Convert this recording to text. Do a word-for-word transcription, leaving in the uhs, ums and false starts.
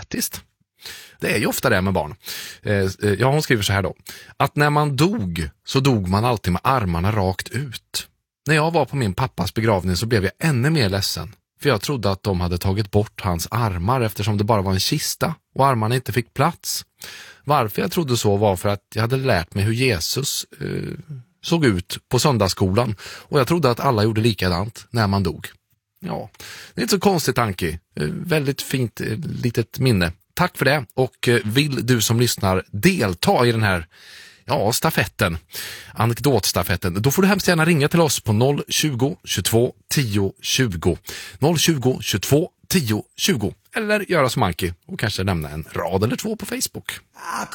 patetiskt. Det är ju ofta det med barn. Ja, hon skriver så här då. Att när man dog så dog man alltid med armarna rakt ut. När jag var på min pappas begravning så blev jag ännu mer ledsen. För jag trodde att de hade tagit bort hans armar eftersom det bara var en kista och armarna inte fick plats. Varför jag trodde så var för att jag hade lärt mig hur Jesus eh, såg ut på söndagsskolan. Och jag trodde att alla gjorde likadant när man dog. Ja, det är inte så konstigt, Anki. Eh, väldigt fint eh, litet minne. Tack för det, och eh, vill du som lyssnar delta i den här ja, stafetten, anekdotstafetten, då får du hemskt gärna ringa till oss på noll tjugo, tjugotvå, tio, tjugo. noll tjugo, tjugotvå, tio, tjugo. Eller göra som Anki och kanske nämna en rad eller två på Facebook.